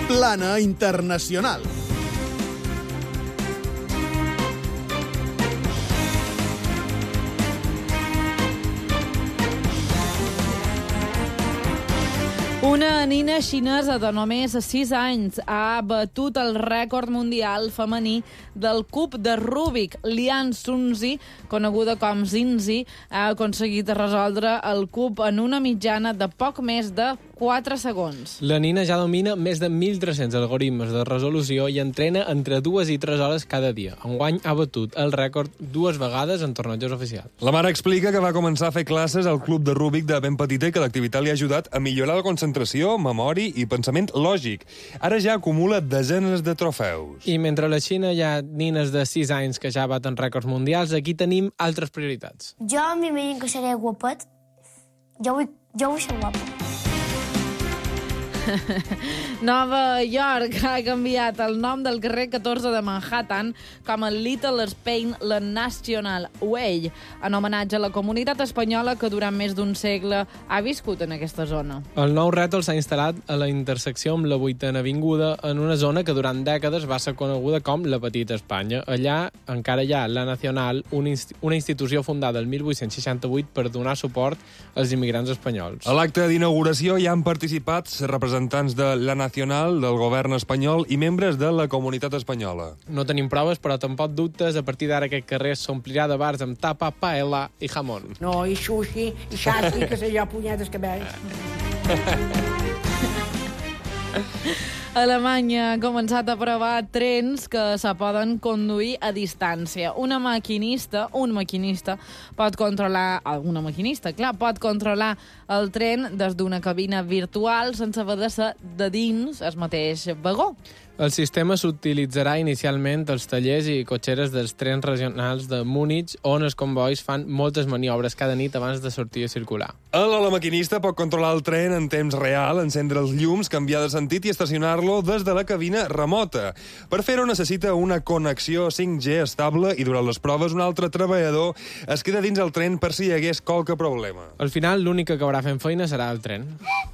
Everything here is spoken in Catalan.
Plana Internacional. Una nina xinesa de només 6 anys ha batut el rècord mundial femení del cub de Rubik. Lian Sunzi, coneguda com Zinzi, ha aconseguit resoldre el cub en una mitjana de poc més de 4 segons. La nina ja domina més de 1.300 algoritmes de resolució i entrena entre 2 i 3 hores cada dia. Enguany ha batut el rècord 2 vegades en tornejos oficials. La mare explica que va començar a fer classes al club de Rubik de ben petita i que l'activitat li ha ajudat a millorar la concentració, memòria i pensament lògic. Ara ja acumula desenes de trofeus. I mentre a la Xina hi ha nines de 6 anys que ja baten rècords mundials, aquí tenim altres prioritats. Jo m'imagino que seré guapet. Jo vull ser guapa. Nova York ha canviat el nom del carrer 14 de Manhattan com el Little Spain la National Way, en homenatge a la comunitat espanyola que durant més d'un segle ha viscut en aquesta zona. El nou rètol s'ha instal·lat a la intersecció amb la 8a Avinguda, en una zona que durant dècades va ser coneguda com la Petita Espanya. Allà encara hi ha la Nacional, una institució fundada el 1868 per donar suport als immigrants espanyols. A l'acte d'inauguració hi han participat representants de la Nacional, del govern espanyol i membres de la comunitat espanyola. No tenim proves, però tampoc dubtes. A partir d'ara aquest carrer s'omplirà de bars amb tapa, paella i jamón. No, i sushi, i xassi, que sé jo, punyetes que veig. Alemanya ha començat a provar trens que se poden conduir a distància. Una maquinista pot controlar el tren des d'una cabina virtual sense haver de ser de dins el mateix vagó. El sistema s'utilitzarà inicialment als tallers i cotxeres dels trens regionals de Múnich, on els convois fan moltes maniobres cada nit abans de sortir a circular. La maquinista pot controlar el tren en temps real, encendre els llums, canviar de sentit i estacionar-lo des de la cabina remota. Per fer-ho necessita una connexió 5G estable i durant les proves un altre treballador es queda dins el tren per si hi hagués qualque problema. Al final, l'únic que acabarà fent feina serà el tren.